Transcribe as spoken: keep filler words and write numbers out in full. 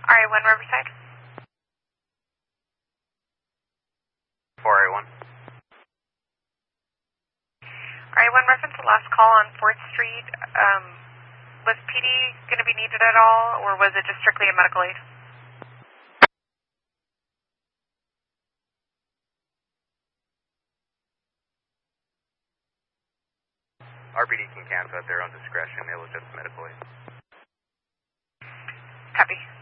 R A one Riverside. four A one. R A one, reference the last call on fourth Street. Um, was P D going to be needed at all, or was it just strictly a medical aid? R B D can cancel at their own discretion. It was just medical aid. Copy.